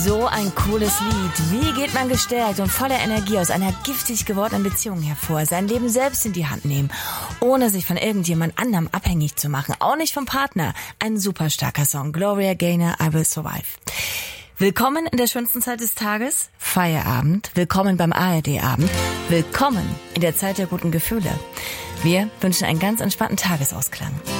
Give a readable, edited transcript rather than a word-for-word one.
So ein cooles Lied. Wie geht man gestärkt und voller Energie aus einer giftig gewordenen Beziehung hervor? Sein Leben selbst in die Hand nehmen, ohne sich von irgendjemand anderem abhängig zu machen. Auch nicht vom Partner. Ein super starker Song. Gloria Gaynor, I Will Survive. Willkommen in der schönsten Zeit des Tages, Feierabend. Willkommen beim ARD-Abend. Willkommen in der Zeit der guten Gefühle. Wir wünschen einen ganz entspannten Tagesausklang.